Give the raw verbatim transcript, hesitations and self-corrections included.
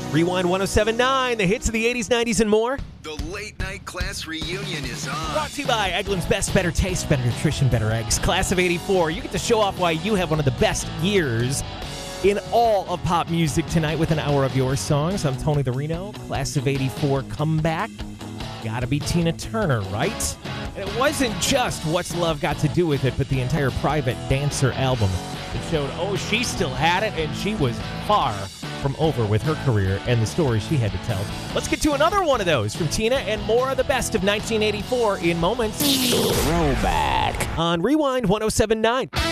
Rewind one oh seven point nine, the hits of the eighties, nineties, and more. The Late Night Class Reunion is on. Brought to you by Eggland's Best, better taste, better nutrition, better eggs. Class of eighty-four. You get to show off why you have one of the best years in all of pop music tonight with an hour of your songs. I'm Tony the Reno. Class of eighty-four comeback. Gotta be Tina Turner, right? And it wasn't just What's Love Got to Do with It, but the entire Private Dancer album. It showed, oh, she still had it, and she was far from over with her career and the story she had to tell. Let's get to another one of those from Tina and more of the best of nineteen eighty-four in moments. Throwback On Rewind one oh seven point nine.